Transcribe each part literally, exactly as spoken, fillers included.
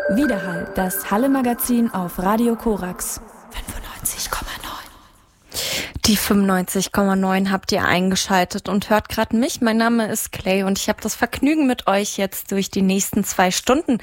Widerhall, das Halle-Magazin auf Radio Korax. fünfundneunzig Komma neun. Die fünfundneunzig Komma neun habt ihr eingeschaltet und hört gerade mich. Mein Name ist Clay und ich habe das Vergnügen, mit euch jetzt durch die nächsten zwei Stunden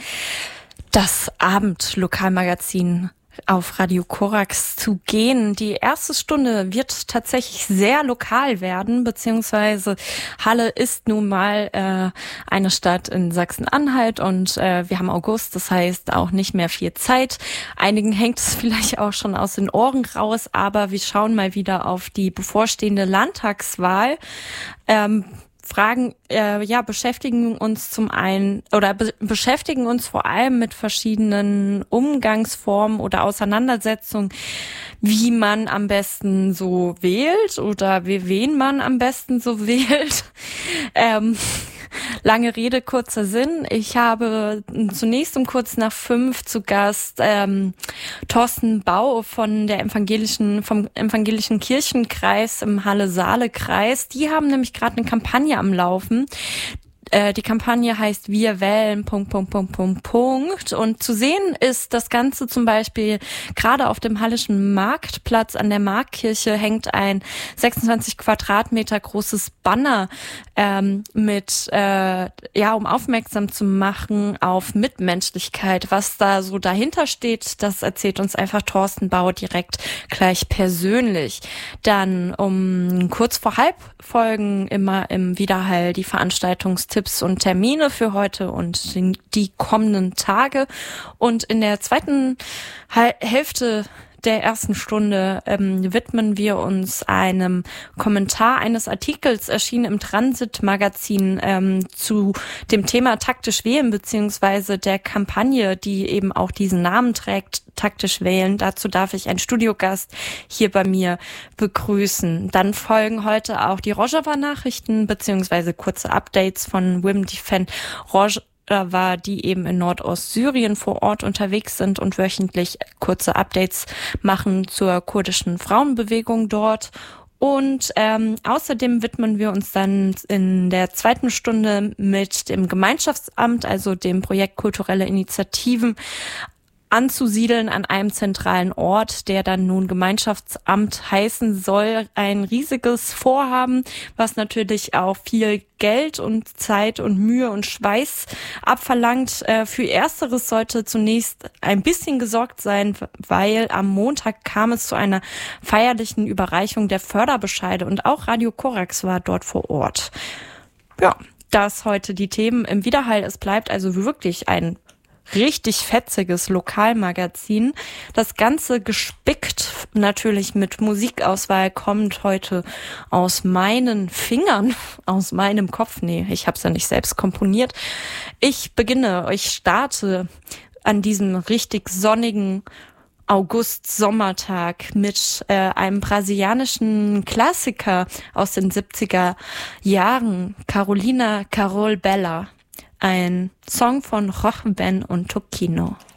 das Abend-Lokalmagazin auf Radio Korax zu gehen. Die erste Stunde wird tatsächlich sehr lokal werden, beziehungsweise Halle ist nun mal äh, eine Stadt in Sachsen-Anhalt und äh, wir haben August, das heißt auch nicht mehr viel Zeit. Einigen hängt es vielleicht auch schon aus den Ohren raus, aber wir schauen mal wieder auf die bevorstehende Landtagswahl. Ähm, Fragen, äh, ja, beschäftigen uns zum einen oder be- beschäftigen uns vor allem mit verschiedenen Umgangsformen oder Auseinandersetzungen, wie man am besten so wählt oder wie wen man am besten so wählt. Ähm, Lange Rede, kurzer Sinn. Ich habe zunächst um kurz nach fünf zu Gast ähm, Thorsten Bau von der evangelischen, vom evangelischen Kirchenkreis im Halle-Saale-Kreis. Die haben nämlich gerade eine Kampagne am Laufen. Äh, die Kampagne heißt Wir wählen, Punkt, Punkt, Punkt, Punkt, Punkt. Und zu sehen ist das Ganze zum Beispiel gerade auf dem Hallischen Marktplatz an der Marktkirche hängt ein sechsundzwanzig Quadratmeter großes Banner ähm, mit, äh, ja, um aufmerksam zu machen auf Mitmenschlichkeit. Was da so dahinter steht, das erzählt uns einfach Thorsten Bau direkt gleich persönlich. Dann um kurz vor halb folgen immer im Widerhall die Veranstaltungstipps und Termine für heute und die kommenden Tage. Und in der zweiten Hälfte der ersten Stunde ähm, widmen wir uns einem Kommentar eines Artikels, erschienen im Transit-Magazin ähm, zu dem Thema taktisch wählen, beziehungsweise der Kampagne, die eben auch diesen Namen trägt, taktisch wählen. Dazu darf ich einen Studiogast hier bei mir begrüßen. Dann folgen heute auch die Rojava-Nachrichten, beziehungsweise kurze Updates von Wim Defend Rojava, war, die eben in Nordostsyrien vor Ort unterwegs sind und wöchentlich kurze Updates machen zur kurdischen Frauenbewegung dort. Und ähm, außerdem widmen wir uns dann in der zweiten Stunde mit dem Gemeinschaftsamt, also dem Projekt Kulturelle Initiativen, anzusiedeln an einem zentralen Ort, der dann nun Gemeinschaftsamt heißen soll. Ein riesiges Vorhaben, was natürlich auch viel Geld und Zeit und Mühe und Schweiß abverlangt. Äh, für Ersteres sollte zunächst ein bisschen gesorgt sein, weil am Montag kam es zu einer feierlichen Überreichung der Förderbescheide und auch Radio Korax war dort vor Ort. Ja, das heute die Themen im Widerhall. Es bleibt also wirklich ein richtig fetziges Lokalmagazin. Das Ganze gespickt natürlich mit Musikauswahl kommt heute aus meinen Fingern, aus meinem Kopf. Nee, ich habe es ja nicht selbst komponiert. Ich beginne, ich starte an diesem richtig sonnigen August-Sommertag mit äh, einem brasilianischen Klassiker aus den siebziger Jahren, Carolina Carol Bella. Ein Song von Roch Ben und Tokino.